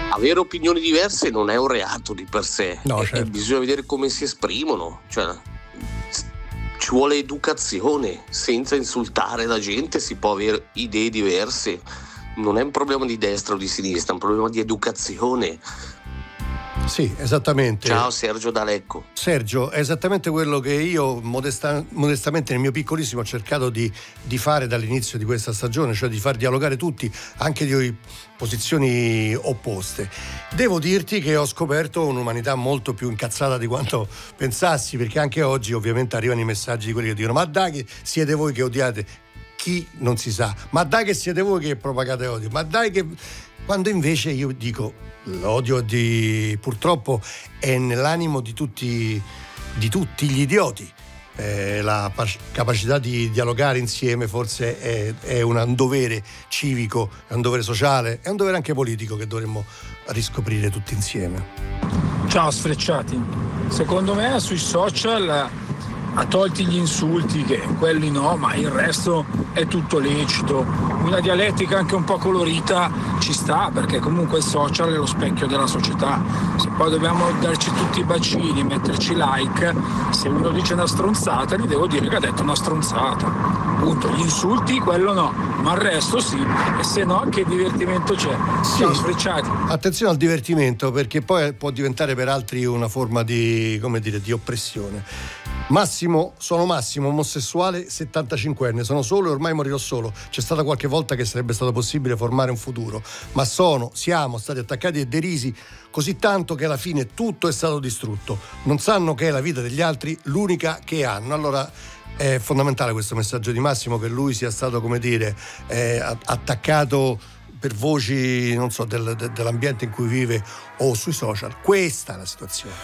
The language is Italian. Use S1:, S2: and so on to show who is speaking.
S1: avere opinioni diverse non è un reato di per sé,
S2: No,
S1: e
S2: certo.
S1: bisogna vedere come si esprimono, cioè ci vuole educazione, senza insultare la gente si può avere idee diverse, non è un problema di destra o di sinistra, è un problema di educazione.
S2: Sì, esattamente.
S1: Ciao Sergio D'Alecco.
S2: Sergio, è esattamente quello che io modestamente nel mio piccolissimo ho cercato di fare dall'inizio di questa stagione, cioè di far dialogare tutti, anche di posizioni opposte. Devo dirti che ho scoperto un'umanità molto più incazzata di quanto pensassi, perché anche oggi ovviamente arrivano i messaggi di quelli che dicono: ma dai che siete voi che odiate chi non si sa, ma dai che siete voi che propagate odio, ma dai che... Quando invece io dico l'odio purtroppo è nell'animo di tutti gli idioti. La capacità di dialogare insieme forse è un dovere civico, è un dovere sociale, è un dovere anche politico che dovremmo riscoprire tutti insieme.
S3: Ciao Sfrecciati, secondo me sui social ha tolti gli insulti, che quelli no, ma il resto è tutto lecito. Una dialettica anche un po' colorita ci sta, perché comunque il social è lo specchio della società. Se poi dobbiamo darci tutti i bacini, metterci like, se uno dice una stronzata gli devo dire che ha detto una stronzata. Punto. Gli insulti quello no, ma il resto sì, e se no che divertimento c'è? Ciao Sfrecciati.
S2: Attenzione al divertimento, perché poi può diventare per altri una forma di, come dire, di oppressione. Sono Massimo, omosessuale, 75enne, sono solo e ormai morirò solo. C'è stata qualche volta che sarebbe stato possibile formare un futuro, ma siamo stati attaccati e derisi così tanto che alla fine tutto è stato distrutto. Non sanno che è la vita degli altri l'unica che hanno. Allora è fondamentale questo messaggio di Massimo, che lui sia stato, come dire, attaccato per voci, non so, dell'ambiente in cui vive o sui social. Questa è la situazione.